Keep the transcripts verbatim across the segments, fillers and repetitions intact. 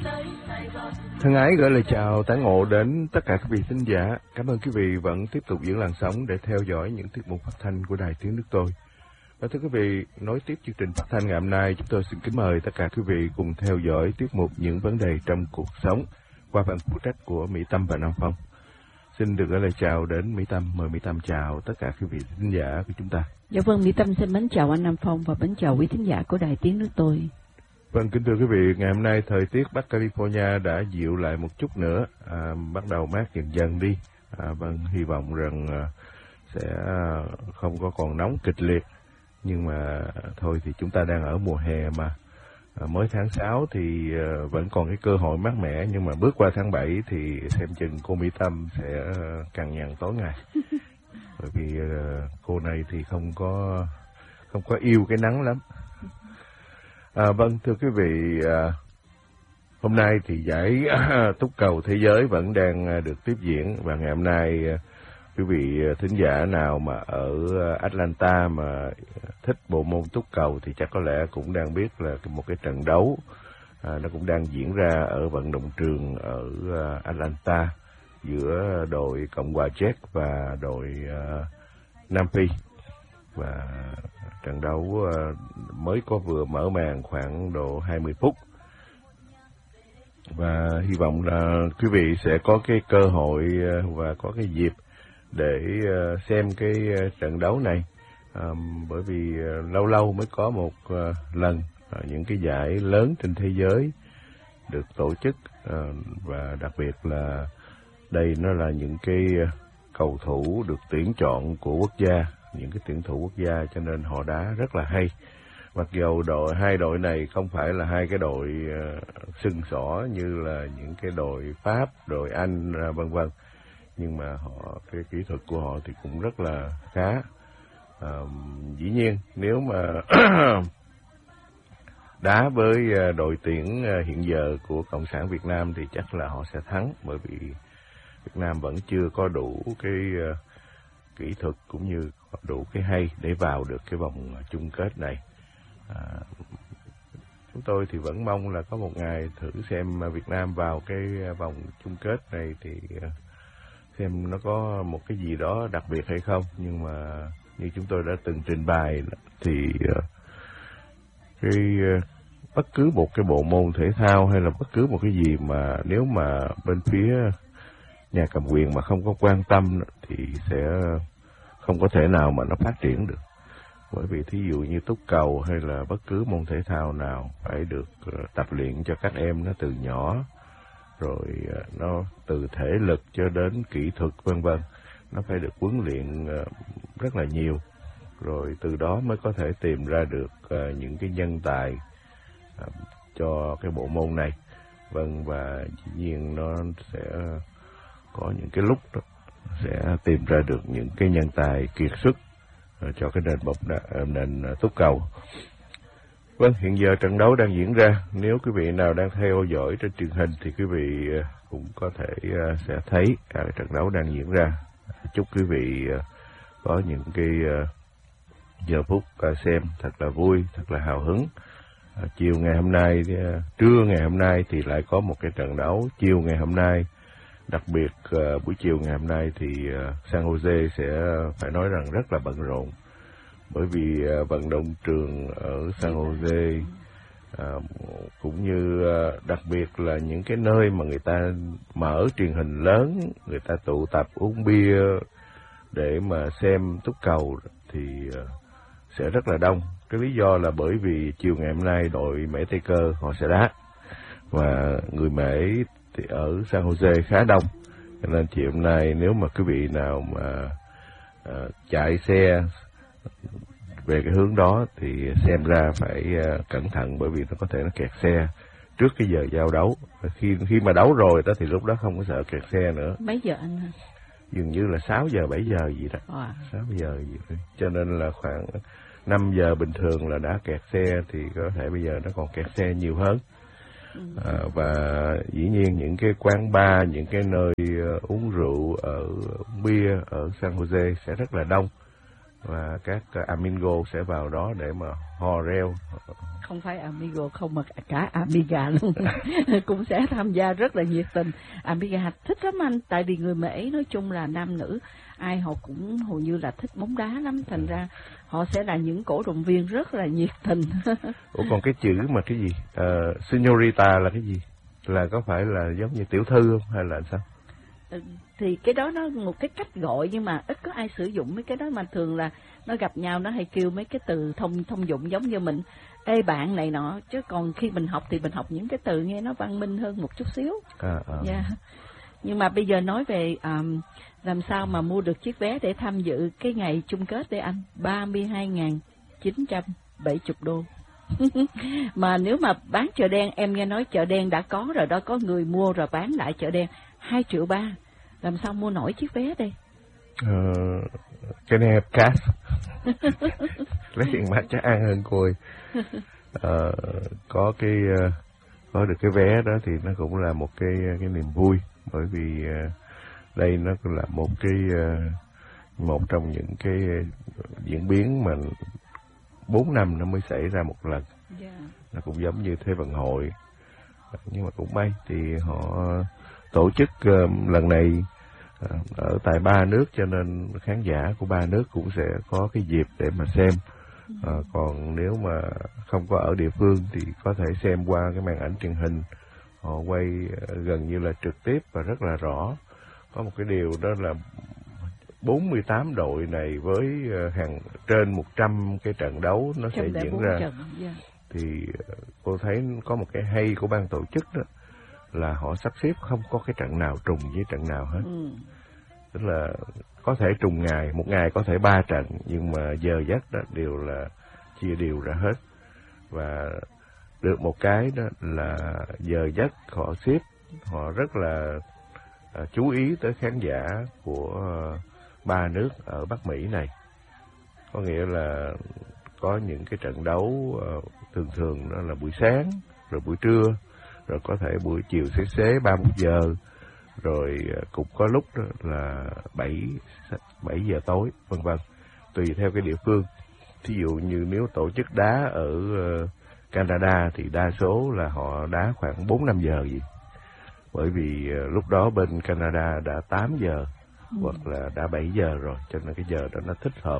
Thân ái gửi lời chào tán ngộ đến tất cả quý vị thính giả. Cảm ơn quý vị vẫn tiếp tục giữ làn sóng để theo dõi những tiết mục phát thanh của Đài Tiếng Nước Tôi. Và thưa quý vị, nối tiếp chương trình phát thanh ngày hôm nay, chúng tôi xin kính mời tất cả quý vị cùng theo dõi tiết mục Những Vấn Đề Trong Cuộc Sống qua phần phụ trách của Mỹ Tâm và Nam Phong. Xin được gửi lời chào đến Mỹ Tâm. Mời Mỹ Tâm chào tất cả quý vị thính giả của chúng ta. Dạ vâng, Mỹ Tâm xin mến chào anh Nam Phong và mến chào quý thính giả của Đài Tiếng Nước Tôi. Vâng, kính thưa quý vị, ngày hôm nay thời tiết Bắc California đã dịu lại một chút nữa, à, bắt đầu mát dần dần đi. À, vâng, hy vọng rằng à, sẽ không có còn nóng kịch liệt, nhưng mà thôi thì chúng ta đang ở mùa hè mà, à, mới tháng sáu thì à, vẫn còn cái cơ hội mát mẻ, nhưng mà bước qua tháng bảy thì xem chừng cô Mỹ Tâm sẽ cằn nhằn tối ngày, bởi vì à, cô này thì không có không có yêu cái nắng lắm. À, vâng, thưa quý vị, à, hôm nay thì giải à, túc cầu thế giới vẫn đang à, được tiếp diễn, và ngày hôm nay à, quý vị thính giả nào mà ở Atlanta mà thích bộ môn túc cầu thì chắc có lẽ cũng đang biết là một cái trận đấu à, nó cũng đang diễn ra ở vận động trường ở à, Atlanta giữa đội Cộng hòa Czech và đội à, Nam Phi. Và trận đấu uh, mới có vừa mở màn khoảng độ hai mươi phút. Và hy vọng là quý vị sẽ có cái cơ hội uh, và có cái dịp để uh, xem cái uh, trận đấu này. Um, bởi vì uh, lâu lâu mới có một uh, lần uh, những cái giải lớn trên thế giới được tổ chức. Uh, và đặc biệt là đây nó là những cái uh, cầu thủ được tuyển chọn của quốc gia, những cái tuyển thủ quốc gia, cho nên họ đá rất là hay. Mặc dù đội hai đội này không phải là hai cái đội uh, sừng sỏ như là những cái đội Pháp, đội Anh uh, vân vân, nhưng mà họ cái kỹ thuật của họ thì cũng rất là khá. Uh, dĩ nhiên nếu mà đá với uh, đội tuyển uh, hiện giờ của Cộng sản Việt Nam thì chắc là họ sẽ thắng, bởi vì Việt Nam vẫn chưa có đủ cái uh, kỹ thuật cũng như đủ cái hay để vào được cái vòng chung kết này. À, chúng tôi thì vẫn mong là có một ngày thử xem Việt Nam vào cái vòng chung kết này thì xem nó có một cái gì đó đặc biệt hay không. Nhưng mà như chúng tôi đã từng trình bày thì cái bất cứ một cái bộ môn thể thao hay là bất cứ một cái gì mà nếu mà bên phía nhà cầm quyền mà không có quan tâm thì sẽ không có thể nào mà nó phát triển được. Bởi vì thí dụ như túc cầu hay là bất cứ môn thể thao nào phải được uh, tập luyện cho các em nó từ nhỏ, rồi uh, nó từ thể lực cho đến kỹ thuật vân vân, nó phải được huấn luyện uh, rất là nhiều, rồi từ đó mới có thể tìm ra được uh, những cái nhân tài uh, cho cái bộ môn này. Vâng, và dĩ nhiên nó sẽ có những cái lúc đó sẽ tìm ra được những cái nhân tài kiệt xuất cho cái nền bóng đá, nền túc cầu. Vâng, hiện giờ trận đấu đang diễn ra. Nếu quý vị nào đang theo dõi trên truyền hình thì quý vị cũng có thể sẽ thấy cả cái trận đấu đang diễn ra. Chúc quý vị có những cái giờ phút xem thật là vui, thật là hào hứng. Chiều ngày hôm nay, trưa ngày hôm nay thì lại có một cái trận đấu. Chiều ngày hôm nay, đặc biệt uh, buổi chiều ngày hôm nay thì uh, San Jose sẽ phải nói rằng rất là bận rộn, bởi vì uh, vận động trường ở San Jose uh, cũng như uh, đặc biệt là những cái nơi mà người ta mở truyền hình lớn, người ta tụ tập uống bia để mà xem túc cầu thì uh, sẽ rất là đông. Cái lý do là bởi vì chiều ngày hôm nay đội Mễ Tây Cơ họ sẽ đá, và người Mễ thì ở San Jose khá đông, cho nên chiều hôm nay nếu mà quý vị nào mà uh, chạy xe về cái hướng đó thì xem ra phải uh, cẩn thận, bởi vì nó có thể nó kẹt xe trước cái giờ giao đấu. Khi khi mà đấu rồi đó thì lúc đó không có sợ kẹt xe nữa. Mấy giờ anh hả? Dường như là sáu giờ bảy giờ gì đó. À. sáu giờ gì đó. Cho nên là khoảng năm giờ bình thường là đã kẹt xe thì có thể bây giờ nó còn kẹt xe nhiều hơn. À, và dĩ nhiên những cái quán bar, những cái nơi uh, uống rượu, ở uống bia ở San Jose sẽ rất là đông. và các Amigo sẽ vào đó để mà hò reo. Không phải Amigo không mà cả Amiga luôn cũng sẽ tham gia rất là nhiệt tình. Amiga thích lắm anh, tại vì người Mễ nói chung là nam nữ ai họ cũng hầu như là thích bóng đá lắm, thành ra họ sẽ là những cổ động viên rất là nhiệt tình. Ủa còn cái chữ mà cái gì uh, Señorita là cái gì, là có phải là giống như tiểu thư không hay là sao? Thì cái đó nó một cái cách gọi nhưng mà ít có ai sử dụng mấy cái đó, mà thường là nó gặp nhau nó hay kêu mấy cái từ thông thông dụng giống như mình ê bạn này nọ, chứ còn khi mình học thì mình học những cái từ nghe nó văn minh hơn một chút xíu. À, à. Yeah. Nhưng mà bây giờ nói về um, làm sao mà mua được chiếc vé để tham dự cái ngày chung kết đấy anh, ba mươi hai nghìn chín trăm bảy mươi đô. Mà nếu mà bán chợ đen, em nghe nói chợ đen đã có rồi đó, có người mua rồi bán lại chợ đen hai triệu ba, làm sao mua nổi chiếc vé đây? Ờ, cái này cash lấy tiền mặt chắc ăn hơn cô ơi. Ờ, có cái có được cái vé đó thì nó cũng là một cái cái niềm vui, bởi vì đây nó là một cái một trong những cái diễn biến mà bốn năm nó mới xảy ra một lần. Yeah. Nó cũng giống như Thế vận hội, nhưng mà cũng may thì họ tổ chức uh, lần này uh, ở tại ba nước, cho nên khán giả của ba nước cũng sẽ có cái dịp để mà xem. Uh, còn nếu mà không có ở địa phương thì có thể xem qua cái màn ảnh truyền hình, họ quay uh, gần như là trực tiếp và rất là rõ. Có một cái điều đó là bốn mươi tám đội này với uh, hàng trên một trăm cái trận đấu nó sẽ diễn ra. Trận, yeah. Thì uh, cô thấy có một cái hay của ban tổ chức đó là họ sắp xếp không có cái trận nào trùng với trận nào hết. Ừ. Tức là có thể trùng ngày, một ngày có thể ba trận, nhưng mà giờ giấc đó đều là chia đều ra hết. Và được một cái đó là giờ giấc họ xếp, họ rất là uh, chú ý tới khán giả của uh, ba nước ở Bắc Mỹ này. Có nghĩa là có những cái trận đấu uh, thường thường đó là buổi sáng, rồi buổi trưa, rồi có thể buổi chiều xế xế ba mươi giờ, rồi cũng có lúc đó là bảy giờ tối, vân vân, tùy theo cái địa phương. Thí dụ như nếu tổ chức đá ở Canada thì đa số là họ đá khoảng bốn năm giờ gì, bởi vì lúc đó bên Canada đã tám giờ ừ. hoặc là đã bảy giờ rồi, cho nên cái giờ đó nó thích hợp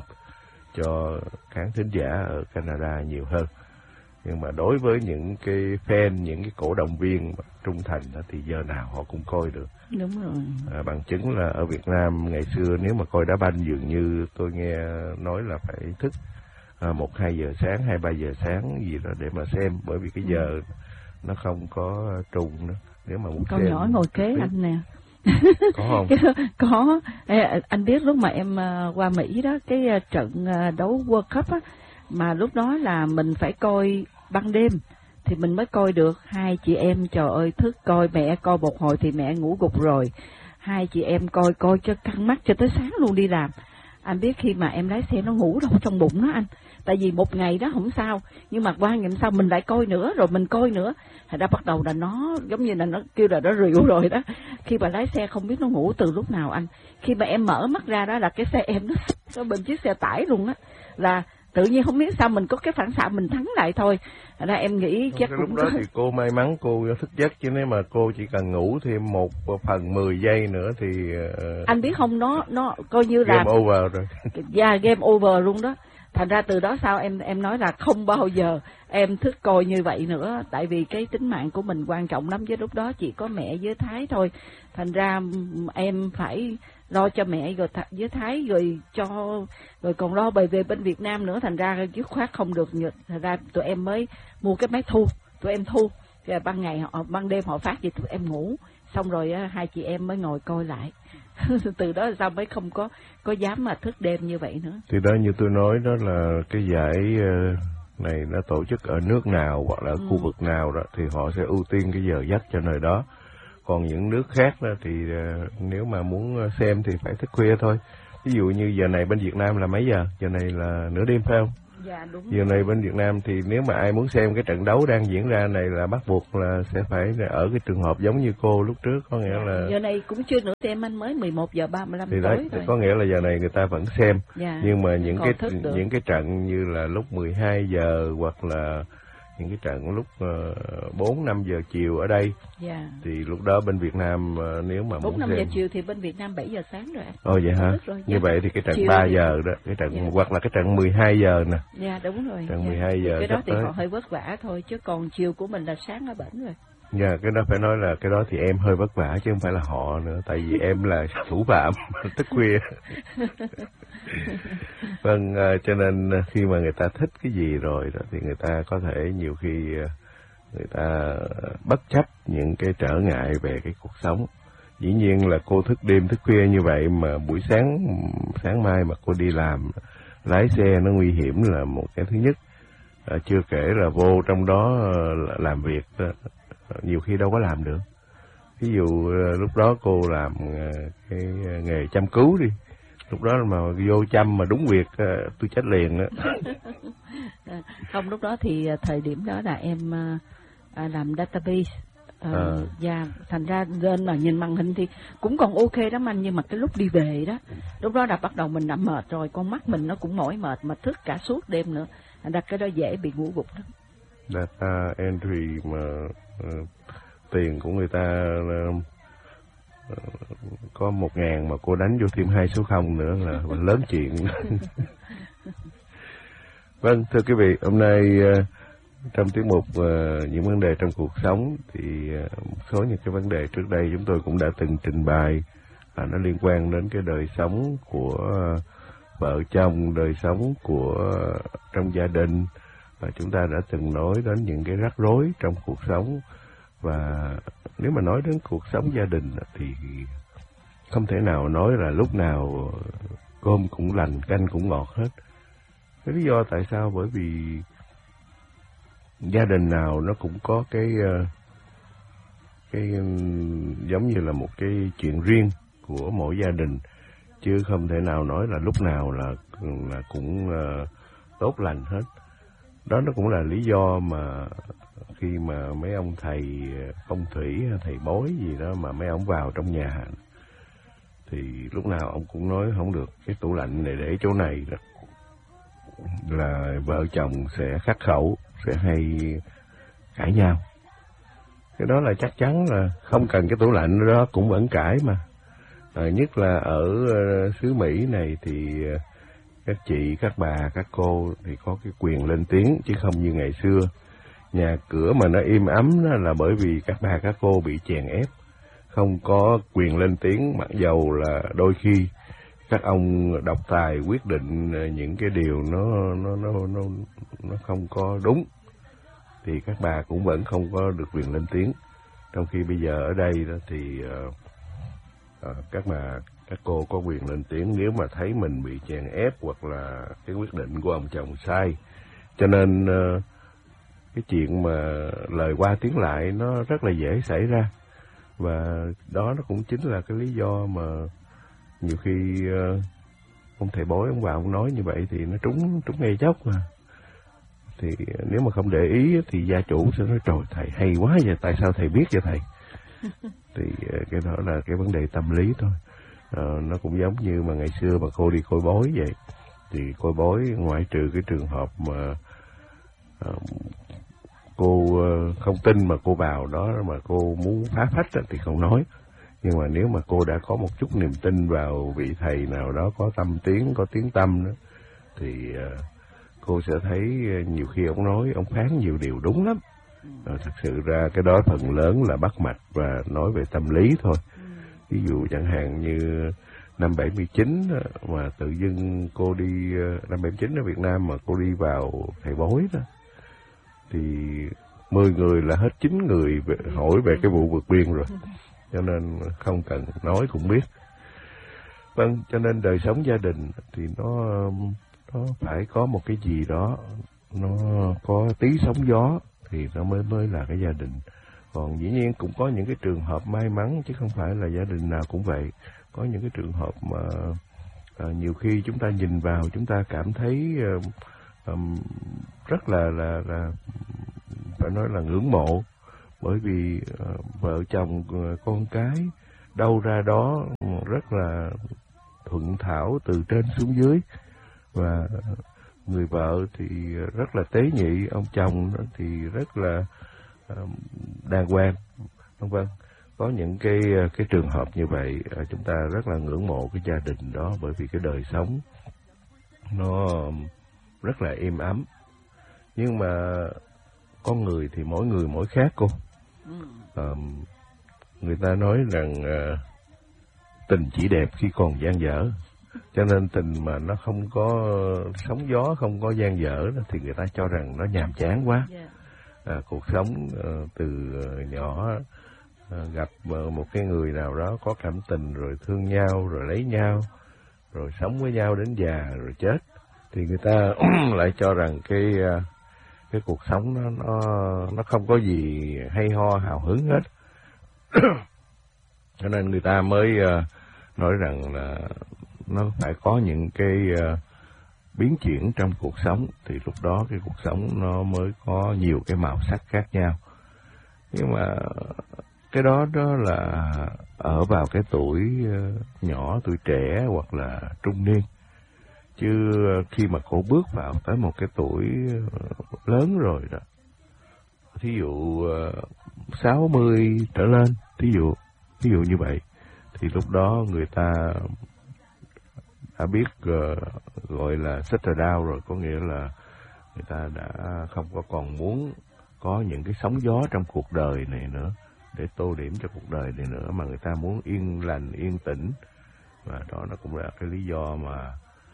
cho khán thính giả ở Canada nhiều hơn. Nhưng mà đối với những cái fan, những cái cổ động viên trung thành đó, thì giờ nào họ cũng coi được. Đúng rồi. À, bằng chứng là ở Việt Nam ngày xưa nếu mà coi đá banh dường như tôi nghe nói là phải thức à, một hai giờ sáng, hai ba giờ sáng gì đó để mà xem, bởi vì cái giờ ừ. nó không có trùng nữa. Nếu mà muốn con xem, nhỏ ngồi kế biết. Anh nè. Có không? Có. Ê, anh biết lúc mà em uh, qua Mỹ đó, cái uh, trận uh, đấu World Cup á, mà lúc đó là mình phải coi ban đêm thì mình mới coi được. Hai chị em trời ơi thức coi, mẹ coi một hồi thì mẹ ngủ gục rồi, hai chị em coi coi cho căng mắt cho tới sáng luôn đi làm. Anh biết khi mà em lái xe nó ngủ đâu trong bụng nó anh, tại vì một ngày đó không sao, nhưng mà qua ngày sau mình lại coi nữa, rồi mình coi nữa, thành ra bắt đầu là nó giống như là nó kêu là nó rượu rồi đó. Khi mà lái xe không biết nó ngủ từ lúc nào anh. Khi mà em mở mắt ra đó là cái xe em nó nó bên chiếc xe tải luôn á, là tự nhiên không biết sao mình có cái phản xạ mình thắng lại thôi. Thành ra em nghĩ chắc cái cũng lúc đó có... thì cô may mắn cô thức giấc, chứ nếu mà cô chỉ cần ngủ thêm một phần mười giây nữa thì uh... anh biết không, nó nó coi như là game over rồi. Dạ yeah, game over luôn đó. Thành ra từ đó sao em em nói là không bao giờ em thức coi như vậy nữa, tại vì cái tính mạng của mình quan trọng lắm, với lúc đó chỉ có mẹ với Thái thôi. Thành ra em phải lo cho mẹ rồi với Thái, rồi cho rồi còn lo bề về bên Việt Nam nữa, thành ra dứt khoát không được. Thành ra tụi em mới mua cái máy thu, tụi em thu rồi ban ngày họ ban đêm họ phát gì tụi em ngủ, xong rồi hai chị em mới ngồi coi lại. Từ đó sao mới không có có dám mà thức đêm như vậy nữa. Thì đó như tôi nói đó là cái giải này nó tổ chức ở nước nào hoặc là ừ. khu vực nào đó thì họ sẽ ưu tiên cái giờ giấc cho nơi đó. Còn những nước khác đó thì nếu mà muốn xem thì phải thức khuya thôi. Ví dụ như giờ này bên Việt Nam là mấy giờ? Giờ này là nửa đêm phải không? Dạ, đúng. Giờ này bên Việt Nam thì nếu mà ai muốn xem cái trận đấu đang diễn ra này là bắt buộc là sẽ phải ở cái trường hợp giống như cô lúc trước, có nghĩa dạ, là giờ này cũng chưa nữa xem anh, mới mười một giờ ba mươi lăm thì tối đấy, thôi. có nghĩa là giờ này người ta vẫn xem. Dạ, nhưng mà những cái được. những cái trận như là lúc mười hai giờ hoặc là những cái trận lúc bốn năm giờ chiều ở đây, dạ, thì lúc đó bên Việt Nam uh, nếu mà bốn muốn năm xem giờ chiều thì bên Việt Nam bảy giờ sáng rồi. Ồ vậy hả? Rồi, như dạ. vậy thì cái trận Chiều ba thì... giờ đó, cái trận dạ. hoặc là cái trận mười hai giờ nè. Dạ đúng rồi. Trận dạ. mười hai giờ cái đó thì tới. họ hơi vất vả thôi, chứ còn chiều của mình là sáng ở bển rồi. Dạ, cái đó phải nói là cái đó thì em hơi vất vả chứ không phải là họ nữa, tại vì em là thủ phạm thức khuya. Vâng, uh, cho nên khi mà người ta thích cái gì rồi đó, thì người ta có thể nhiều khi uh, người ta bất chấp những cái trở ngại về cái cuộc sống. Dĩ nhiên là cô thức đêm thức khuya như vậy mà buổi sáng sáng mai mà cô đi làm lái xe nó nguy hiểm là một cái thứ nhất. À, chưa kể là vô trong đó uh, làm việc uh, nhiều khi đâu có làm được. Ví dụ uh, lúc đó cô làm uh, cái nghề chăm cứu đi, lúc đó mà vô chăm mà đúng việc uh, tôi chết liền đó. Không, lúc đó thì thời điểm đó là em uh, làm database. Ờ, à. Và thành ra lên mà nhìn màn hình thì cũng còn ok đó anh, nhưng mà cái lúc đi về đó, lúc đó là bắt đầu mình đã mệt rồi, con mắt mình nó cũng mỏi mệt mà thức cả suốt đêm nữa, thành ra cái đó dễ bị ngủ gục lắm. Data entry mà uh, tiền của người ta uh, có một ngàn mà cô đánh vô thêm hai số không nữa là lớn chuyện. Vâng, thưa quý vị, hôm nay uh, trong tiết mục uh, những vấn đề trong cuộc sống thì uh, một số những cái vấn đề trước đây chúng tôi cũng đã từng trình bày, uh, nó liên quan đến cái đời sống của uh, vợ chồng, đời sống của uh, trong gia đình, và chúng ta đã từng nói đến những cái rắc rối trong cuộc sống. Và nếu mà nói đến cuộc sống gia đình thì không thể nào nói là lúc nào cơm cũng lành canh cũng ngọt hết. Cái lý do tại sao? Bởi vì gia đình nào nó cũng có cái cái giống như là một cái chuyện riêng của mỗi gia đình, chứ không thể nào nói là lúc nào là là cũng uh, tốt lành hết. Đó nó cũng là lý do mà khi mà mấy ông thầy phong thủy, thầy bói gì đó mà mấy ông vào trong nhà thì lúc nào ông cũng nói không được, cái tủ lạnh này để chỗ này đó, là vợ chồng sẽ khắc khẩu, sẽ hay cãi nhau. Cái đó là chắc chắn là không cần cái tủ lạnh đó cũng vẫn cãi mà. À, nhất là ở uh, xứ Mỹ này thì uh, các chị, các bà, các cô thì có cái quyền lên tiếng, chứ không như ngày xưa. Nhà cửa mà nó im ấm đó là bởi vì các bà, các cô bị chèn ép, không có quyền lên tiếng, mặc dầu là đôi khi các ông độc tài quyết định những cái điều nó nó nó nó nó không có đúng, thì các bà cũng vẫn không có được quyền lên tiếng. Trong khi bây giờ ở đây đó thì uh, uh, các bà, các cô có quyền lên tiếng nếu mà thấy mình bị chèn ép hoặc là cái quyết định của ông chồng sai. Cho nên uh, cái chuyện mà lời qua tiếng lại nó rất là dễ xảy ra, và đó nó cũng chính là cái lý do mà nhiều khi uh, ông thầy bói ông vào ông nói như vậy thì nó trúng trúng ngay chốc mà. Thì nếu mà không để ý thì gia chủ sẽ nói trời thầy hay quá vậy, tại sao thầy biết vậy thầy? Thì uh, cái đó là cái vấn đề tâm lý thôi. Uh, nó cũng giống như mà ngày xưa mà cô đi coi bói vậy, thì coi bói ngoại trừ cái trường hợp mà uh, cô uh, không tin mà cô vào đó mà cô muốn phá phách đó, thì không nói. Nhưng mà nếu mà cô đã có một chút niềm tin vào vị thầy nào đó có tâm tiếng, có tiếng tâm đó, thì uh, cô sẽ thấy nhiều khi ông nói, ông phán nhiều điều đúng lắm. Uh, thật sự ra cái đó phần lớn là bắt mạch và nói về tâm lý thôi. Ví dụ chẳng hạn như năm bảy mươi chín mà tự dưng cô đi, năm bảy mươi chín ở Việt Nam mà cô đi vào thầy bói đó, thì mười người là hết chín người hỏi về cái vụ vượt biên rồi. Cho nên không cần nói cũng biết. Vâng, cho nên đời sống gia đình thì nó nó phải có một cái gì đó, nó có tí sóng gió thì nó mới mới là cái gia đình. Còn dĩ nhiên cũng có những cái trường hợp may mắn, chứ không phải là gia đình nào cũng vậy. Có những cái trường hợp mà à, nhiều khi chúng ta nhìn vào chúng ta cảm thấy à, um, rất là là là phải nói là ngưỡng mộ, bởi vì uh, vợ chồng uh, con cái đâu ra đó rất là thuận thảo từ trên xuống dưới, và người vợ thì rất là tế nhị, ông chồng thì rất là uh, đàng hoàng, vân vân. Có những cái cái trường hợp như vậy, chúng ta rất là ngưỡng mộ cái gia đình đó, bởi vì cái đời sống nó rất là êm ấm. Nhưng mà con người thì mỗi người mỗi khác cô. À, người ta nói rằng uh, tình chỉ đẹp khi còn dang dở, cho nên tình mà nó không có sóng gió, không có dang dở thì người ta cho rằng nó nhàm chán quá. À, cuộc sống uh, từ nhỏ À, gặp một cái người nào đó có cảm tình, rồi thương nhau, rồi lấy nhau, rồi sống với nhau đến già rồi chết, thì người ta lại cho rằng cái cái cuộc sống nó nó nó không có gì hay ho hào hứng hết. Cho nên người ta mới uh, nói rằng là nó phải có những cái uh, biến chuyển trong cuộc sống, thì lúc đó cái cuộc sống nó mới có nhiều cái màu sắc khác nhau. Nhưng mà cái đó đó là ở vào cái tuổi nhỏ, tuổi trẻ hoặc là trung niên. Chứ khi mà cô bước vào tới một cái tuổi lớn rồi đó, thí dụ sáu mươi trở lên, thí dụ thí dụ như vậy, thì lúc đó người ta đã biết uh, gọi là settle down rồi, có nghĩa là người ta đã không có còn muốn có những cái sóng gió trong cuộc đời này nữa, để tô điểm cho cuộc đời này nữa, mà người ta muốn yên lành, yên tĩnh. Và đó nó cũng là cái lý do mà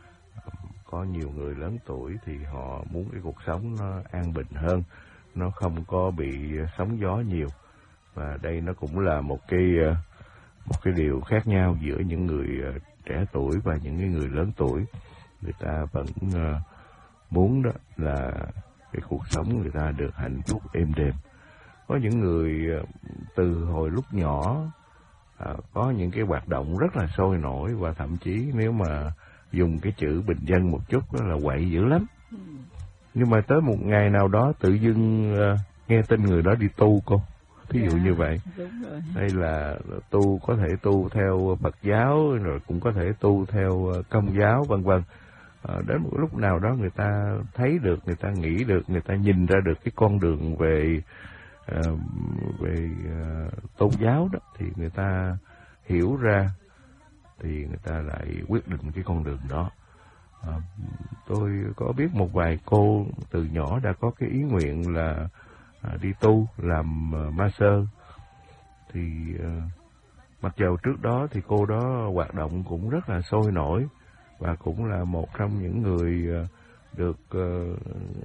có nhiều người lớn tuổi thì họ muốn cái cuộc sống nó an bình hơn, nó không có bị sóng gió nhiều. Và đây nó cũng là một cái một cái điều khác nhau giữa những người trẻ tuổi và những cái người lớn tuổi. Người ta vẫn muốn đó là cái cuộc sống người ta được hạnh phúc êm đềm. Có những người từ hồi lúc nhỏ à, có những cái hoạt động rất là sôi nổi, và thậm chí nếu mà dùng cái chữ bình dân một chút đó là quậy dữ lắm. Ừ. Nhưng mà tới một ngày nào đó tự dưng uh, nghe tin người đó đi tu cô, thí dụ yeah, như vậy. Đúng rồi. Hay là tu, có thể tu theo Phật giáo, rồi cũng có thể tu theo Công giáo, vân vân. À, đến một lúc nào đó người ta thấy được, người ta nghĩ được, người ta nhìn ra được cái con đường về Uh, về uh, tôn giáo đó, thì người ta hiểu ra, thì người ta lại quyết định cái con đường đó. Uh, tôi có biết một vài cô từ nhỏ đã có cái ý nguyện là uh, đi tu, làm uh, ma sơ. Thì uh, mặc dầu trước đó thì cô đó hoạt động cũng rất là sôi nổi, và cũng là một trong những người uh, được uh,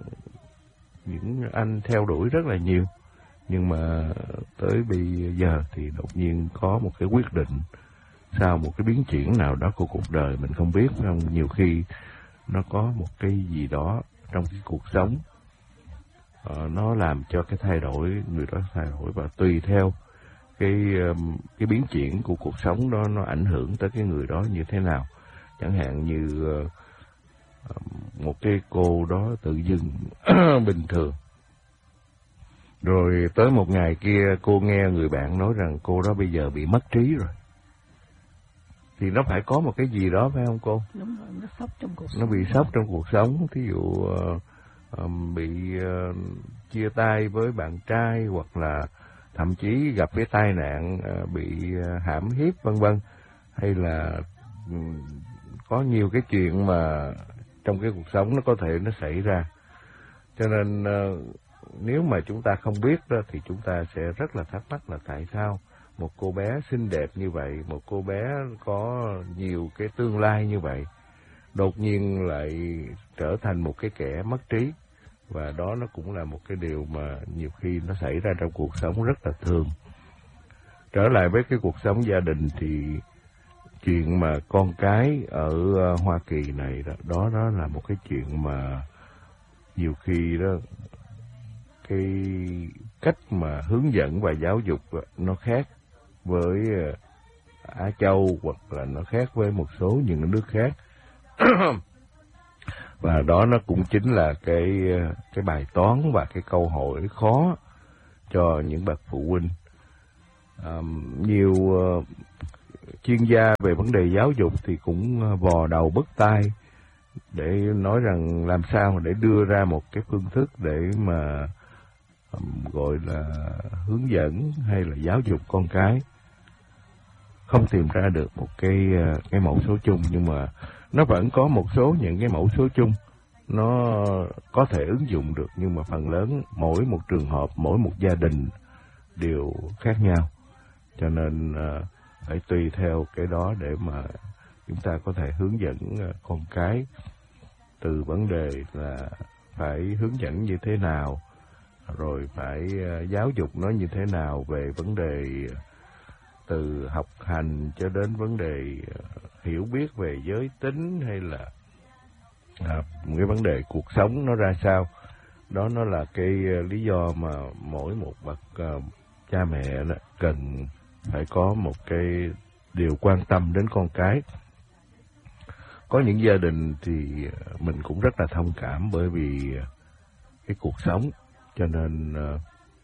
những anh theo đuổi rất là nhiều. Nhưng mà tới bây giờ thì đột nhiên có một cái quyết định sau một cái biến chuyển nào đó của cuộc đời, mình không biết, phải không? Nhiều khi nó có một cái gì đó trong cái cuộc sống, uh, nó làm cho cái thay đổi, người đó thay đổi, và tùy theo cái um, cái biến chuyển của cuộc sống đó nó ảnh hưởng tới cái người đó như thế nào. Chẳng hạn như uh, một cái cô đó tự dưng bình thường, rồi tới một ngày kia cô nghe người bạn nói rằng cô đó bây giờ bị mất trí rồi. Thì nó phải có một cái gì đó, phải không cô? Đúng rồi, nó sốc trong cuộc sống. Nó bị sốc trong cuộc sống, thí dụ uh, um, bị uh, chia tay với bạn trai, hoặc là thậm chí gặp cái tai nạn, uh, bị uh, hãm hiếp, vân vân. Hay là um, có nhiều cái chuyện mà trong cái cuộc sống nó có thể nó xảy ra. Cho nên uh, nếu mà chúng ta không biết đó, thì chúng ta sẽ rất là thắc mắc là tại sao một cô bé xinh đẹp như vậy, một cô bé có nhiều cái tương lai như vậy, đột nhiên lại trở thành một cái kẻ mất trí. Và đó nó cũng là một cái điều mà nhiều khi nó xảy ra trong cuộc sống rất là thường. Trở lại với cái cuộc sống gia đình thì chuyện mà con cái ở Hoa Kỳ này đó, đó, đó là một cái chuyện mà nhiều khi đó cái cách mà hướng dẫn và giáo dục nó khác với Á Châu, hoặc là nó khác với một số những nước khác. Và đó nó cũng chính là cái cái bài toán và cái câu hỏi khó cho những bậc phụ huynh. À, nhiều uh, chuyên gia về vấn đề giáo dục thì cũng vò đầu bứt tai để nói rằng làm sao để đưa ra một cái phương thức để mà um, gọi là hướng dẫn hay là giáo dục con cái. Không tìm ra được một cái cái mẫu số chung, nhưng mà nó vẫn có một số những cái mẫu số chung nó có thể ứng dụng được, nhưng mà phần lớn mỗi một trường hợp, mỗi một gia đình đều khác nhau, cho nên uh, phải tùy theo cái đó để mà chúng ta có thể hướng dẫn con cái. Từ vấn đề là phải hướng dẫn như thế nào, rồi phải uh, giáo dục nó như thế nào về vấn đề từ học hành cho đến vấn đề uh, hiểu biết về giới tính hay là À, cái vấn đề cuộc sống nó ra sao. Đó nó là cái uh, lý do mà mỗi một bậc uh, cha mẹ đó cần phải có một cái điều quan tâm đến con cái. Có những gia đình thì mình cũng rất là thông cảm, bởi vì uh, cái cuộc sống, cho nên uh,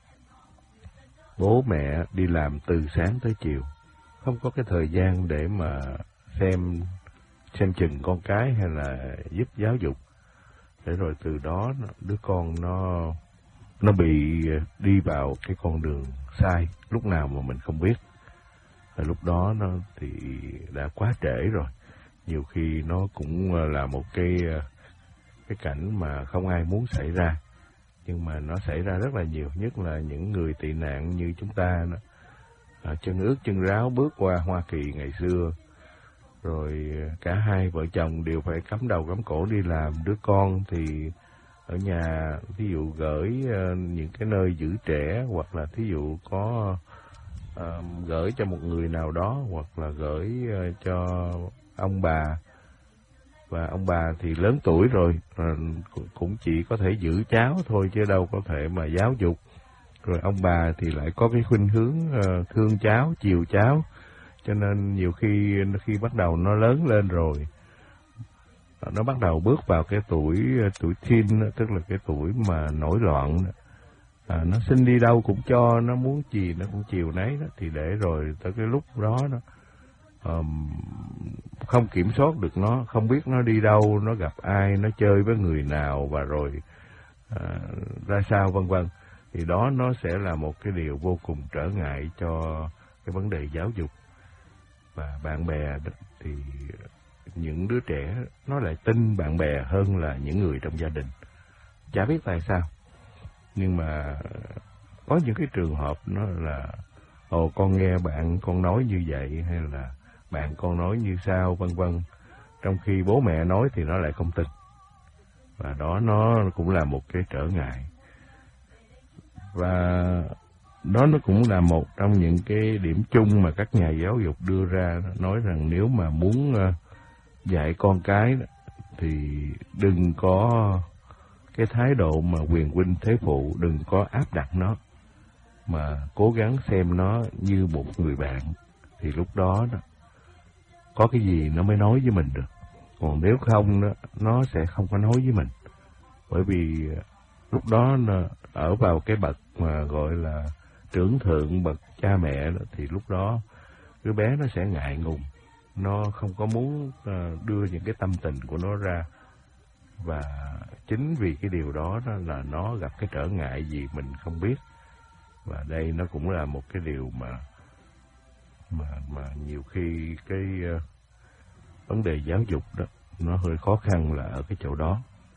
bố mẹ đi làm từ sáng tới chiều, không có cái thời gian để mà xem xem chừng con cái hay là giúp giáo dục, để rồi từ đó đứa con nó nó bị đi vào cái con đường sai lúc nào mà mình không biết. Và lúc đó nó thì đã quá trễ rồi. Nhiều khi nó cũng là một cái cái cảnh mà không ai muốn xảy ra, nhưng mà nó xảy ra rất là nhiều, nhất là những người tị nạn như chúng ta đó, à, chân ướt chân ráo bước qua Hoa Kỳ ngày xưa. Rồi cả hai vợ chồng đều phải cắm đầu cắm cổ đi làm, đứa con thì ở nhà, thí dụ gửi uh, những cái nơi giữ trẻ, hoặc là thí dụ có uh, gửi cho một người nào đó, hoặc là gửi uh, cho ông bà. Và ông bà thì lớn tuổi rồi, uh, cũng chỉ có thể giữ cháu thôi chứ đâu có thể mà giáo dục. Rồi ông bà thì lại có cái khuynh hướng uh, thương cháu, chiều cháu. Cho nên nhiều khi khi bắt đầu nó lớn lên rồi, nó bắt đầu bước vào cái tuổi tuổi teen, tức là cái tuổi mà nổi loạn, à, nó xin đi đâu cũng cho, nó muốn gì nó cũng chiều nấy đó, thì để rồi tới cái lúc đó nó um, không kiểm soát được nó, không biết nó đi đâu, nó gặp ai, nó chơi với người nào, và rồi à, ra sao vân vân, thì đó nó sẽ là một cái điều vô cùng trở ngại cho cái vấn đề giáo dục. Và bạn bè thì những đứa trẻ nó lại tin bạn bè hơn là những người trong gia đình. Chả biết tại sao, nhưng mà có những cái trường hợp nó là ồ con nghe bạn con nói như vậy, hay là bạn con nói như sao vân vân, trong khi bố mẹ nói thì nó lại không tin. Và đó nó cũng là một cái trở ngại. Và đó nó cũng là một trong những cái điểm chung mà các nhà giáo dục đưa ra, nói rằng nếu mà muốn dạy con cái thì đừng có cái thái độ mà quyền huynh thế phụ, đừng có áp đặt nó, mà cố gắng xem nó như một người bạn, thì lúc đó, đó có cái gì nó mới nói với mình được. Còn nếu không đó, nó sẽ không có nói với mình, bởi vì lúc đó nó ở vào cái bậc mà gọi là trưởng thượng, bậc cha mẹ đó, thì lúc đó đứa bé nó sẽ ngại ngùng, nó không có muốn đưa những cái tâm tình của nó ra. Và chính vì cái điều đó, đó là nó gặp cái trở ngại gì mình không biết. Và đây nó cũng là một cái điều mà mà mà nhiều khi cái uh, vấn đề giáo dục đó nó hơi khó khăn là ở cái chỗ đó.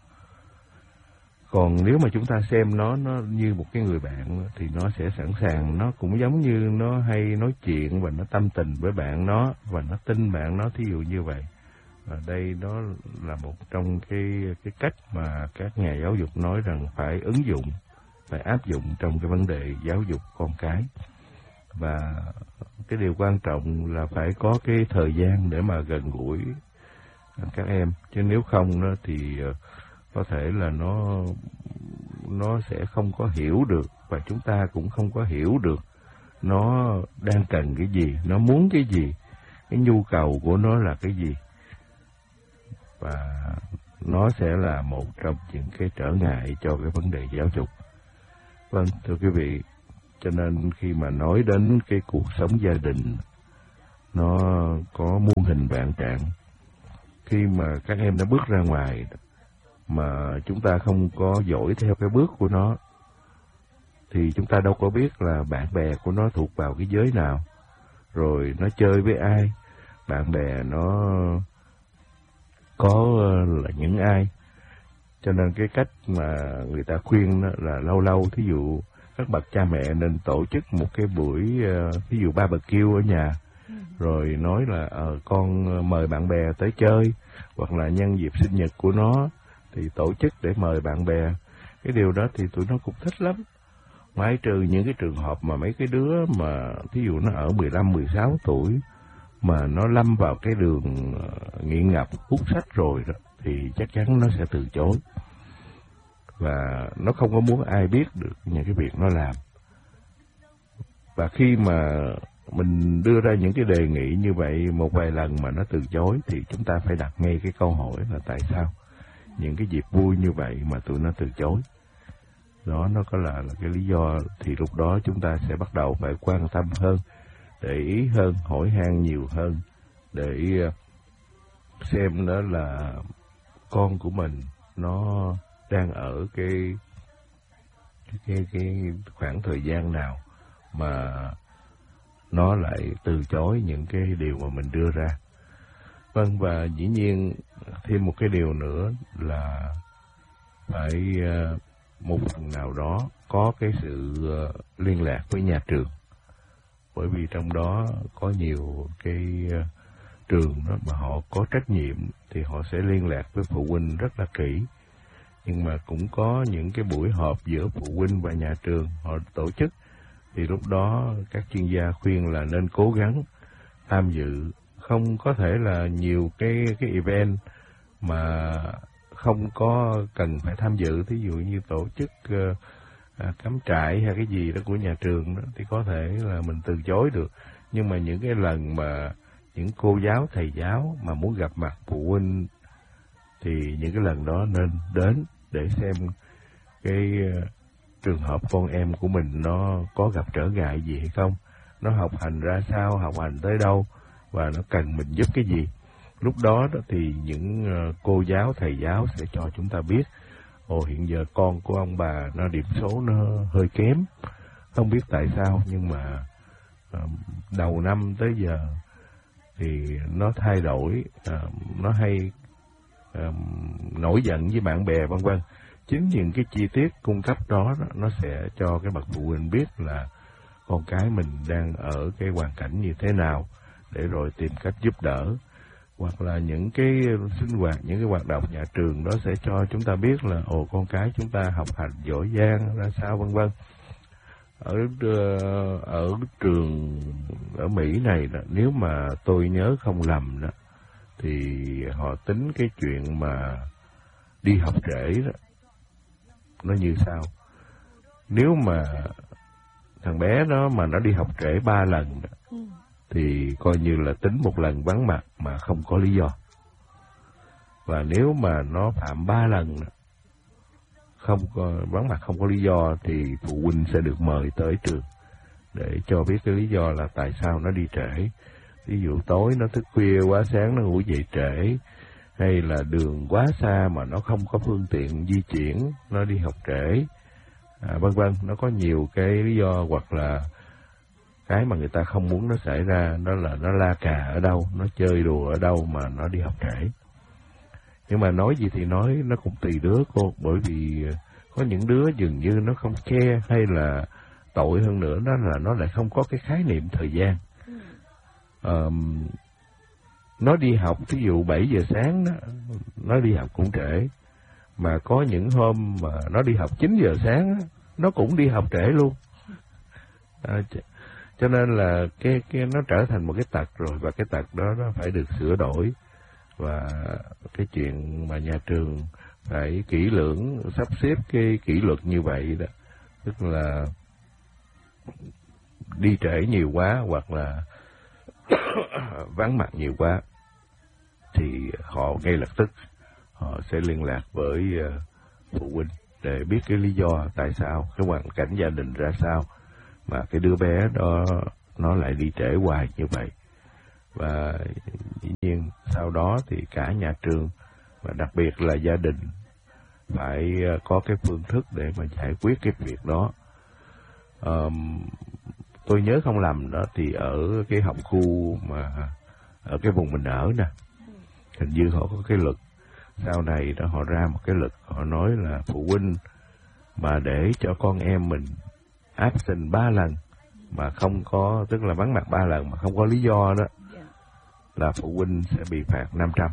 Còn nếu mà chúng ta xem nó nó như một cái người bạn thì nó sẽ sẵn sàng, nó cũng giống như nó hay nói chuyện và nó tâm tình với bạn nó, và nó tin bạn nó, thí dụ như vậy. Và đây đó là một trong cái cái cách mà các nhà giáo dục nói rằng phải ứng dụng, phải áp dụng trong cái vấn đề giáo dục con cái. Và cái điều quan trọng là phải có cái thời gian để mà gần gũi các em, chứ nếu không đó thì có thể là nó nó sẽ không có hiểu được, và chúng ta cũng không có hiểu được nó đang cần cái gì, nó muốn cái gì, cái nhu cầu của nó là cái gì. Và nó sẽ là một trong những cái trở ngại cho cái vấn đề giáo dục. Vâng, thưa quý vị, cho nên khi mà nói đến cái cuộc sống gia đình, nó có muôn hình vạn trạng. Khi mà các em đã bước ra ngoài mà chúng ta không có dõi theo cái bước của nó, thì chúng ta đâu có biết là bạn bè của nó thuộc vào cái giới nào, rồi nó chơi với ai, bạn bè nó có là những ai. Cho nên cái cách mà người ta khuyên đó là lâu lâu, thí dụ các bậc cha mẹ nên tổ chức một cái buổi, ví dụ barbecue ở nhà, rồi nói là ờ, con mời bạn bè tới chơi, hoặc là nhân dịp sinh nhật của nó thì tổ chức để mời bạn bè. Cái điều đó thì tụi nó cũng thích lắm. Ngoại trừ những cái trường hợp mà mấy cái đứa mà thí dụ nó ở mười lăm, mười sáu tuổi mà nó lâm vào cái đường nghiện ngập hút sách rồi đó, thì chắc chắn nó sẽ từ chối. Và nó không có muốn ai biết được những cái việc nó làm. Và khi mà mình đưa ra những cái đề nghị như vậy một vài lần mà nó từ chối, thì chúng ta phải đặt ngay cái câu hỏi là tại sao những cái dịp vui như vậy mà tụi nó từ chối. Đó nó có là, là cái lý do, thì lúc đó chúng ta sẽ bắt đầu phải quan tâm hơn, để ý hơn, hỏi han nhiều hơn, để xem đó là con của mình nó đang ở cái cái cái, cái khoảng thời gian nào mà nó lại từ chối những cái điều mà mình đưa ra. Vâng, và dĩ nhiên thêm một cái điều nữa là phải một phần nào đó có cái sự liên lạc với nhà trường. Bởi vì trong đó có nhiều cái trường đó mà họ có trách nhiệm thì họ sẽ liên lạc với phụ huynh rất là kỹ. Nhưng mà cũng có những cái buổi họp giữa phụ huynh và nhà trường họ tổ chức, thì lúc đó các chuyên gia khuyên là nên cố gắng tham dự. Không có thể là nhiều cái cái event mà không có cần phải tham dự, thí dụ như tổ chức uh, à, cắm trại hay cái gì đó của nhà trường đó, thì có thể là mình từ chối được. Nhưng mà những cái lần mà những cô giáo, thầy giáo mà muốn gặp mặt phụ huynh thì những cái lần đó nên đến để xem cái uh, trường hợp con em của mình nó có gặp trở ngại gì hay không, nó học hành ra sao, học hành tới đâu và nó cần mình giúp cái gì. Lúc đó, đó thì những cô giáo, thầy giáo sẽ cho chúng ta biết, ồ hiện giờ con của ông bà nó điểm số nó hơi kém, không biết tại sao, nhưng mà uh, đầu năm tới giờ thì nó thay đổi, uh, nó hay uh, nổi giận với bạn bè vân vân. Chính những cái chi tiết cung cấp đó, đó nó sẽ cho cái bậc phụ huynh biết là con cái mình đang ở cái hoàn cảnh như thế nào, để rồi tìm cách giúp đỡ. Hoặc là những cái sinh hoạt, những cái hoạt động nhà trường đó sẽ cho chúng ta biết là ồ con cái chúng ta học hành giỏi giang ra sao vân vân. Ở ở trường ở Mỹ này đó, nếu mà tôi nhớ không lầm đó, thì họ tính cái chuyện mà đi học trễ đó nó như sau. Nếu mà thằng bé đó mà nó đi học trễ ba lần đó, ừ. thì coi như là tính một lần vắng mặt mà không có lý do. Và nếu mà nó phạm ba lần không có vắng mặt không có lý do, thì phụ huynh sẽ được mời tới trường để cho biết cái lý do là tại sao nó đi trễ. Ví dụ tối nó thức khuya quá, sáng nó ngủ dậy trễ, hay là đường quá xa mà nó không có phương tiện di chuyển, nó đi học trễ, à, vân vân. Nó có nhiều cái lý do, hoặc là cái mà người ta không muốn nó xảy ra, đó là nó la cà ở đâu, nó chơi đùa ở đâu mà nó đi học trễ. Nhưng mà nói gì thì nói, nó cũng tùy đứa cô, bởi vì có những đứa dường như nó không care, hay là tội hơn nữa đó là nó lại không có cái khái niệm thời gian. Um, nó đi học ví dụ bảy giờ sáng đó, nó đi học cũng trễ. Mà có những hôm mà nó đi học chín giờ sáng đó, nó cũng đi học trễ luôn. À, cho nên là cái cái nó trở thành một cái tật rồi, và cái tật đó nó phải được sửa đổi. Và cái chuyện mà nhà trường phải kỹ lưỡng sắp xếp cái kỷ luật như vậy đó, tức là đi trễ nhiều quá hoặc là vắng mặt nhiều quá, thì họ ngay lập tức họ sẽ liên lạc với uh, phụ huynh để biết cái lý do tại sao, cái hoàn cảnh gia đình ra sao mà cái đứa bé đó nó lại đi trễ hoài như vậy. Và dĩ nhiên sau đó thì cả nhà trường và đặc biệt là gia đình phải có cái phương thức để mà giải quyết cái việc đó. Um, tôi nhớ không lầm đó thì ở cái học khu mà ở cái vùng mình ở nè, hình như họ có cái luật sau này đó, họ ra một cái luật, họ nói là phụ huynh mà để cho con em mình absent ba lần mà không có, tức là vắng mặt ba lần mà không có lý do đó, là phụ huynh sẽ bị phạt năm trăm.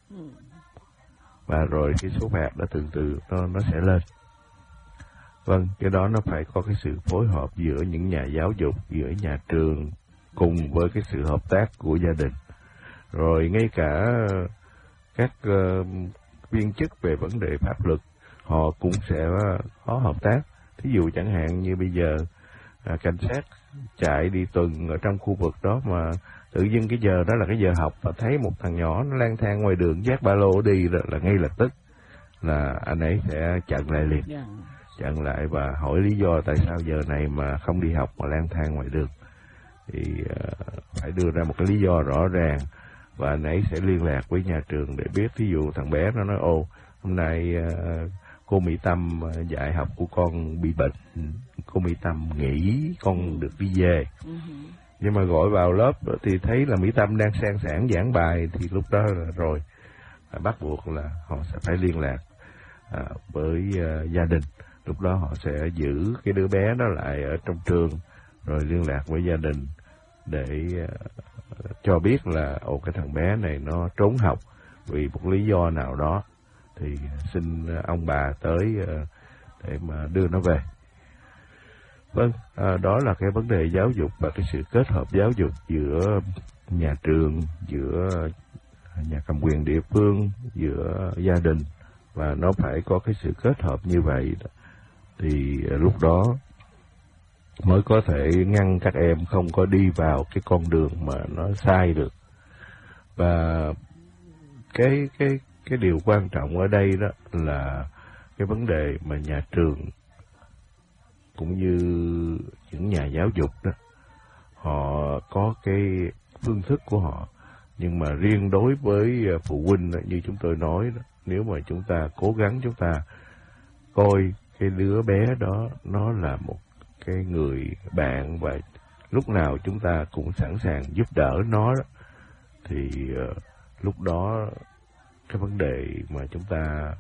Và rồi cái số phạt đó từ từ nó, nó sẽ lên. Vâng, cái đó nó phải có cái sự phối hợp giữa những nhà giáo dục, giữa nhà trường cùng với cái sự hợp tác của gia đình. Rồi ngay cả các uh, viên chức về vấn đề pháp luật, họ cũng sẽ có hợp tác. Thí dụ chẳng hạn như bây giờ à, cảnh sát chạy đi tuần ở trong khu vực đó mà tự dưng cái giờ đó là cái giờ học và thấy một thằng nhỏ nó lang thang ngoài đường vác ba lô đi là, là ngay lập tức là anh ấy sẽ chặn lại liền, yeah. chặn lại và hỏi lý do tại sao giờ này mà không đi học mà lang thang ngoài đường. Thì uh, phải đưa ra một cái lý do rõ ràng và anh ấy sẽ liên lạc với nhà trường để biết. Thí dụ thằng bé nó nói ồ hôm nay uh, cô Mỹ Tâm uh, dạy học của con bị bệnh, cô Mỹ Tâm nghỉ con được đi về. Uh-huh. Nhưng mà gọi vào lớp thì thấy là Mỹ Tâm đang sang sảng giảng bài thì lúc đó là rồi à, bắt buộc là họ sẽ phải liên lạc à, với uh, gia đình. Lúc đó họ sẽ giữ cái đứa bé đó lại ở trong trường rồi liên lạc với gia đình để uh, cho biết là ồ cái thằng bé này nó trốn học vì một lý do nào đó thì xin ông bà tới uh, để mà đưa nó về. Vâng, à, đó là cái vấn đề giáo dục và cái sự kết hợp giáo dục giữa nhà trường, giữa nhà cầm quyền địa phương, giữa gia đình, và nó phải có cái sự kết hợp như vậy thì lúc đó mới có thể ngăn các em không có đi vào cái con đường mà nó sai được. Và cái cái cái điều quan trọng ở đây đó là cái vấn đề mà nhà trường cũng như những nhà giáo dục đó, họ có cái phương thức của họ. Nhưng mà riêng đối với phụ huynh đó, như chúng tôi nói đó, nếu mà chúng ta cố gắng chúng ta coi cái đứa bé đó nó là một cái người bạn và lúc nào chúng ta cũng sẵn sàng giúp đỡ nó đó, thì uh, lúc đó cái vấn đề mà chúng ta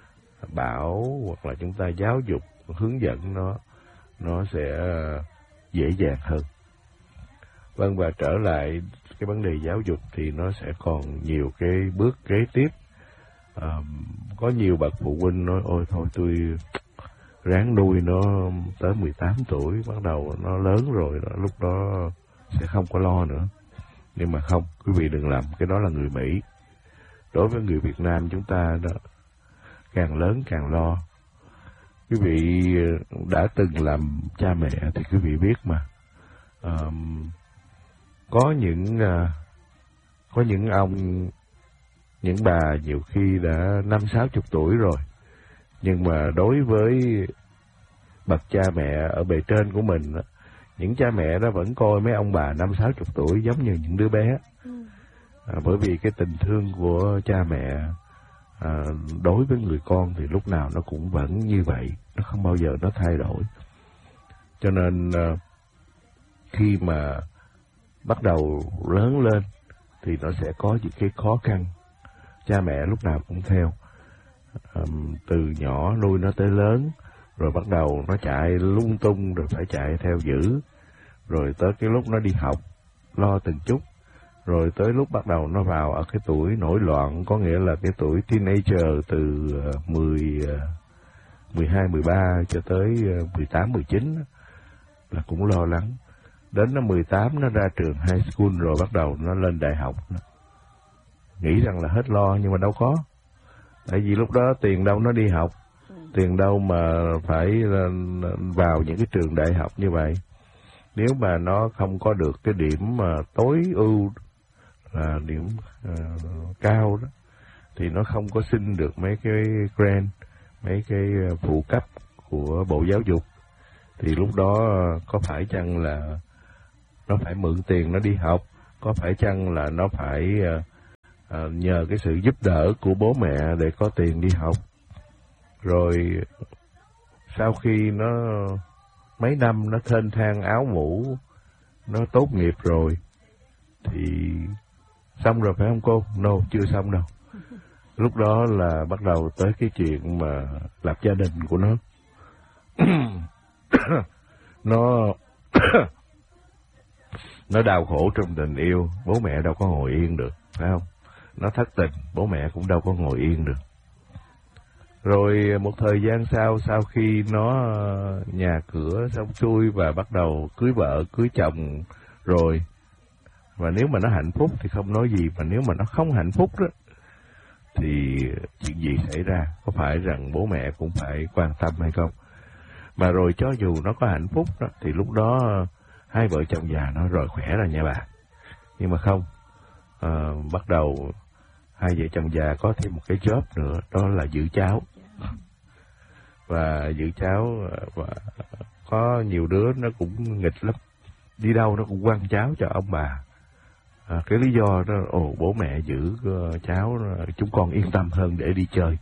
bảo hoặc là chúng ta giáo dục hướng dẫn nó nó sẽ dễ dàng hơn. Vâng, và trở lại cái vấn đề giáo dục thì nó sẽ còn nhiều cái bước kế tiếp. À, có nhiều bậc phụ huynh nói ôi thôi tôi ráng nuôi nó tới mười tám tuổi, bắt đầu nó lớn rồi đó, lúc đó sẽ không có lo nữa. Nhưng mà không, quý vị đừng làm, cái đó là người Mỹ. Đối với người Việt Nam chúng ta đó, càng lớn càng lo. Quý vị đã từng làm cha mẹ thì quý vị biết mà, um, có những uh, có những ông, những bà nhiều khi đã năm sáu chục tuổi rồi, nhưng mà đối với bậc cha mẹ ở bề trên của mình, những cha mẹ đó vẫn coi mấy ông bà năm sáu chục tuổi giống như những đứa bé, à, bởi vì cái tình thương của cha mẹ À, đối với người con thì lúc nào nó cũng vẫn như vậy, nó không bao giờ nó thay đổi. Cho nên à, khi mà bắt đầu lớn lên thì nó sẽ có những cái khó khăn. Cha mẹ lúc nào cũng theo, à, từ nhỏ nuôi nó tới lớn, rồi bắt đầu nó chạy lung tung rồi phải chạy theo giữ, rồi tới cái lúc nó đi học lo từng chút, rồi tới lúc bắt đầu nó vào ở cái tuổi nổi loạn, có nghĩa là cái tuổi teenager từ mười, mười hai, mười ba cho tới mười tám, mười chín là cũng lo lắng. Đến nó mười tám nó ra trường high school rồi bắt đầu nó lên đại học. Nghĩ rằng là hết lo nhưng mà đâu có. Tại vì lúc đó tiền đâu nó đi học, tiền đâu mà phải vào những cái trường đại học như vậy. Nếu mà nó không có được cái điểm mà tối ưu là điểm uh, cao đó thì nó không có xin được mấy cái grant, mấy cái phụ cấp của Bộ Giáo dục, thì lúc đó có phải chăng là nó phải mượn tiền nó đi học, có phải chăng là nó phải uh, uh, nhờ cái sự giúp đỡ của bố mẹ để có tiền đi học. Rồi sau khi nó mấy năm nó thênh thang áo mũ, nó tốt nghiệp rồi thì xong rồi phải không cô? No, chưa xong đâu. Lúc đó là bắt đầu tới cái chuyện mà lập gia đình của nó. nó nó đau khổ trong tình yêu, bố mẹ đâu có ngồi yên được, phải không? Nó thất tình, bố mẹ cũng đâu có ngồi yên được. Rồi một thời gian sau, sau khi nó nhà cửa xong xuôi và bắt đầu cưới vợ, cưới chồng rồi, và nếu mà nó hạnh phúc thì không nói gì, mà nếu mà nó không hạnh phúc đó, thì chuyện gì xảy ra? Có phải rằng bố mẹ cũng phải quan tâm hay không? Mà rồi cho dù nó có hạnh phúc đó, thì lúc đó hai vợ chồng già nó rồi khỏe rồi nha bà. Nhưng mà không, à, bắt đầu hai vợ chồng già có thêm một cái job nữa, đó là giữ cháu. Và giữ cháu, và có nhiều đứa nó cũng nghịch lắm, đi đâu nó cũng quăng cháu cho ông bà. À, cái lý do đó, ồ bố mẹ giữ uh, cháu, chúng con yên tâm hơn để đi chơi.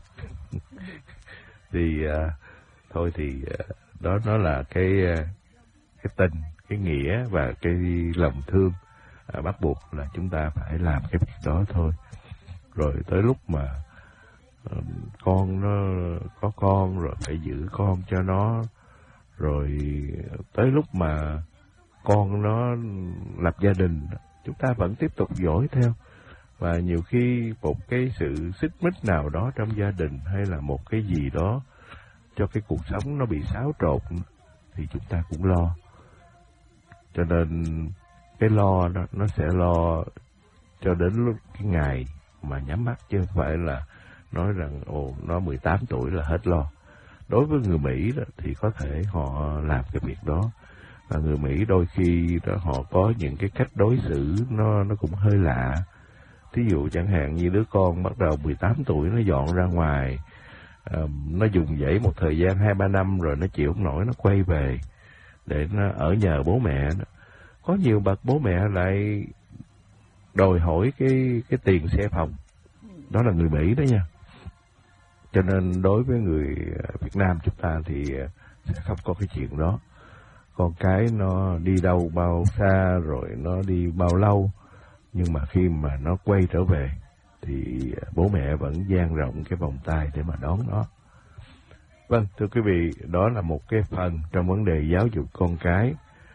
Thì uh, thôi thì uh, đó nó là cái uh, cái tình, cái nghĩa và cái lòng thương, uh, bắt buộc là chúng ta phải làm cái việc đó thôi. Rồi tới lúc mà uh, con nó có con rồi phải giữ con cho nó, rồi tới lúc mà con nó lập gia đình, chúng ta vẫn tiếp tục dõi theo. Và nhiều khi một cái sự xích mích nào đó trong gia đình, hay là một cái gì đó cho cái cuộc sống nó bị xáo trộn, thì chúng ta cũng lo. Cho nên cái lo đó, nó sẽ lo cho đến lúc cái ngày mà nhắm mắt, chứ không phải là nói rằng ồ nó mười tám tuổi là hết lo. Đối với người Mỹ đó, thì có thể họ làm cái việc đó. Và người Mỹ đôi khi đó, họ có những cái cách đối xử nó nó cũng hơi lạ. Thí dụ chẳng hạn như đứa con bắt đầu mười tám tuổi nó dọn ra ngoài, uh, nó dùng dãy một thời gian hai ba năm rồi nó chịu không nổi, nó quay về để nó ở nhờ bố mẹ. Có nhiều bậc bố mẹ lại đòi hỏi cái cái tiền xe phòng. Đó là người Mỹ đó nha. Cho nên đối với người Việt Nam chúng ta thì sẽ không có cái chuyện đó. Con cái nó đi đâu bao xa rồi nó đi bao lâu, nhưng mà khi mà nó quay trở về thì bố mẹ vẫn dang rộng cái vòng tay để mà đón nó. Vâng, thưa quý vị, đó là một cái phần trong vấn đề giáo dục con cái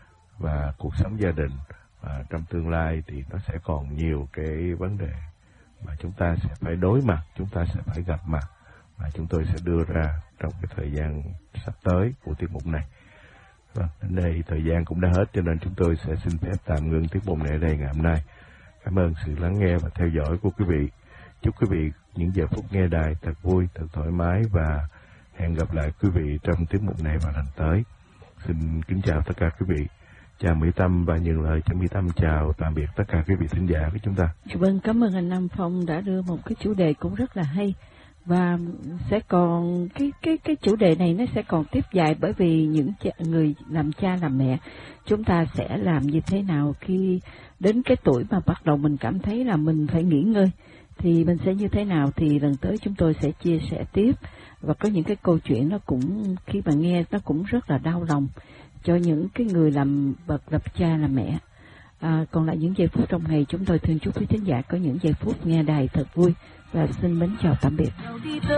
và cuộc sống gia đình. Và trong tương lai thì nó sẽ còn nhiều cái vấn đề mà chúng ta sẽ phải đối mặt, chúng ta sẽ phải gặp mặt, và chúng tôi sẽ đưa ra trong cái thời gian sắp tới của tiết mục này. Vâng, đến đây thời gian cũng đã hết, cho nên chúng tôi sẽ xin phép tạm ngưng tiết mục này ở đây ngày hôm nay. Cảm ơn sự lắng nghe và theo dõi của quý vị. Chúc quý vị những giờ phút nghe đài thật vui, thật thoải mái, và hẹn gặp lại quý vị trong tiết mục này vào lần tới. Xin kính chào tất cả quý vị. Chào Mỹ Tâm và nhận lời cho Mỹ Tâm chào tạm biệt tất cả quý vị thính giả của chúng ta. Vâng, cảm ơn anh Nam Phong đã đưa một cái chủ đề cũng rất là hay, và sẽ còn cái cái cái chủ đề này nó sẽ còn tiếp dài, bởi vì những cha, người làm cha làm mẹ chúng ta sẽ làm như thế nào khi đến cái tuổi mà bắt đầu mình cảm thấy là mình phải nghỉ ngơi, thì mình sẽ như thế nào, thì lần tới chúng tôi sẽ chia sẻ tiếp. Và có những cái câu chuyện nó cũng khi mà nghe nó cũng rất là đau lòng cho những cái người làm bậc lập cha làm mẹ. À, còn lại những giây phút trong ngày, chúng tôi thường chúc quý thính giả có những giây phút nghe đài thật vui, và xin mến chào tạm biệt.